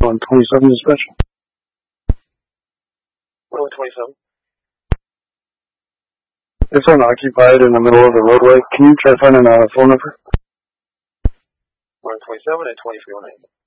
127 dispatch. 127. It's unoccupied in the middle of the roadway. Can you try finding a phone number? 127 and 2309.